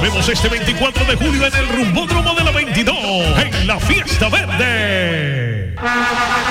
vemos este 24 de julio en el Rumbódromo de la 22, en la Fiesta Verde.